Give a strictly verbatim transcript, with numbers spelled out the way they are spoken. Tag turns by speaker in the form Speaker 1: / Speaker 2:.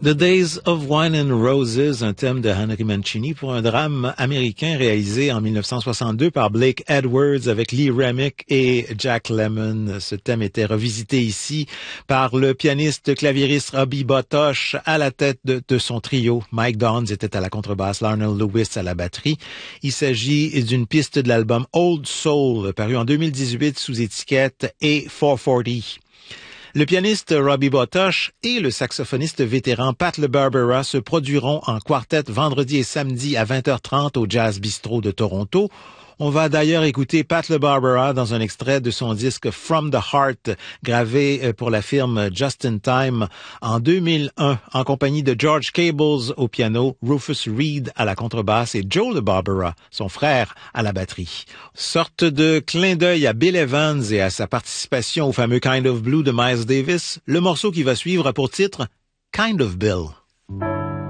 Speaker 1: The Days of Wine and Roses, un thème de Henry Mancini pour un drame américain réalisé en mille neuf cent soixante-deux par Blake Edwards avec Lee Remick et Jack Lemmon. Ce thème était revisité ici par le pianiste claviériste Robbie Botosh à la tête de, de son trio. Mike Downs était à la contrebasse, Larnell Lewis à la batterie. Il s'agit d'une piste de l'album Old Soul, paru en deux mille dix-huit sous étiquette A quatre cent quarante. Le pianiste Robbie Botosh et le saxophoniste vétéran Pat LeBarbera se produiront en quartet vendredi et samedi à vingt heures trente au Jazz Bistro de Toronto. On va d'ailleurs écouter Pat LeBarbera dans un extrait de son disque From the Heart, gravé pour la firme Just in Time en deux mille un, en compagnie de George Cables au piano, Rufus Reid à la contrebasse et Joe LeBarbera, son frère, à la batterie. Sorte de clin d'œil à Bill Evans et à sa participation au fameux Kind of Blue de Miles Davis, le morceau qui va suivre a pour titre Kind of Bill.